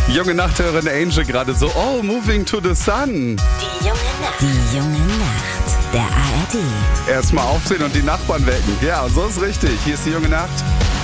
Junge Nachthörerin Angel gerade so, oh, moving to the sun. Die junge Nacht. Der ARD. Erstmal aufsehen und die Nachbarn wecken. Ja, so ist richtig. Hier ist die junge Nacht.